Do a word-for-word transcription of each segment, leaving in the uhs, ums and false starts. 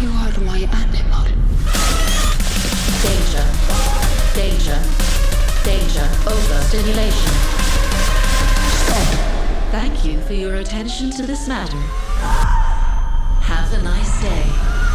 You are my animal. Danger. Danger. Danger. Overstimulation. Stop. Thank you for your attention to this matter. Have a nice day.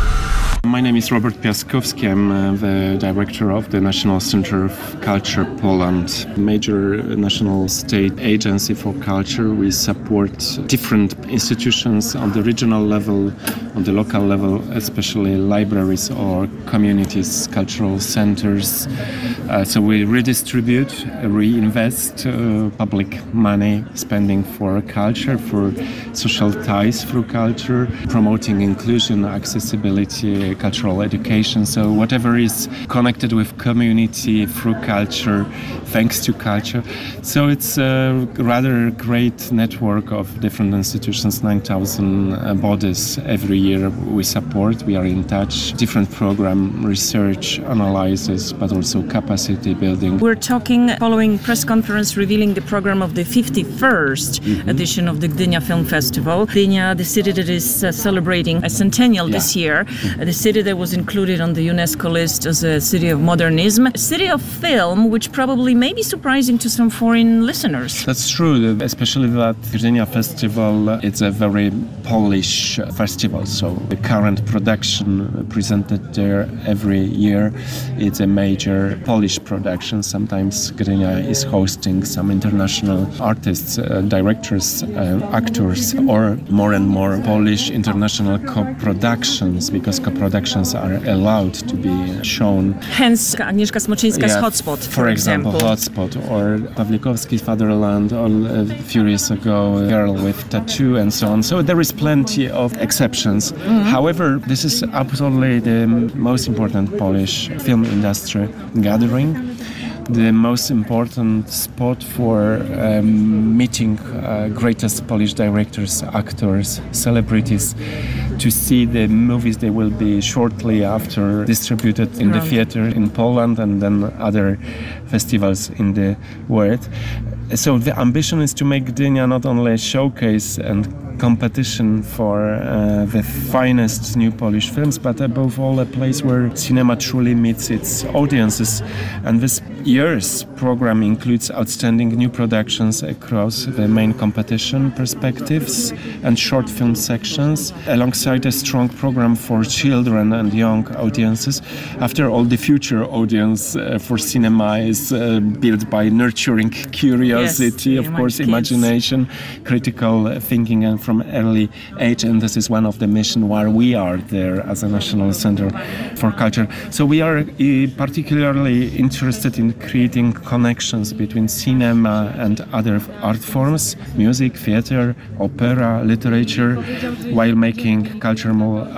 My name is Robert Piaskowski. I'm uh, the director of the National Center of Culture Poland, major national state agency for culture. We support different institutions on the regional level, on the local level, especially libraries or communities, cultural centers. Uh, so we redistribute, reinvest uh, public money, spending for culture, for social ties through culture, promoting inclusion, accessibility, cultural education. So whatever is connected with community through culture, thanks to culture. So it's a rather great network of different institutions, nine thousand uh, bodies every year we support. We are in touch, different program, research, analysis, but also capacity building. We're talking following press conference revealing the program of the fifty-first mm-hmm. edition of the Gdynia Film Festival. Gdynia, the city that is uh, celebrating a centennial yeah. this year, mm-hmm. uh, the city that was included on the UNESCO list as a city of modernism, a city of film, which probably may be surprising to some foreign listeners. That's true, especially that Gdynia Festival, it's a very Polish festival, so the current production presented there every year, it's a major Polish production. Sometimes Gdynia is hosting some international artists, uh, directors, uh, actors, or more and more Polish international co-productions, because co-productions are allowed to be shown. Hence Agnieszka Smoczyńska's yeah, Hotspot, for, for example. example. Hotspot, or Pawlikowski's Fatherland, or a few years ago, Girl with Tattoo, and so on. So there is plenty of exceptions. Mm-hmm. However, this is absolutely the most important Polish film industry gathering, the most important spot for um, meeting uh, greatest Polish directors, actors, celebrities, to see the movies they will be shortly after distributed in the theater in Poland and then other festivals in the world. So the ambition is to make Gdynia not only a showcase and competition for uh, the finest new Polish films, but above all a place where cinema truly meets its audiences. And this year's program includes outstanding new productions across the main competition perspectives and short film sections, alongside a strong program for children and young audiences. After all, the future audience uh, for cinema is uh, built by nurturing curiosity, yes, of course, kids. Imagination, critical thinking, and from early age, and this is one of the mission why we are there as a National Center for Culture. So we are uh, particularly interested in creating connections between cinema and other art forms, music, theater, opera, literature, while making culture more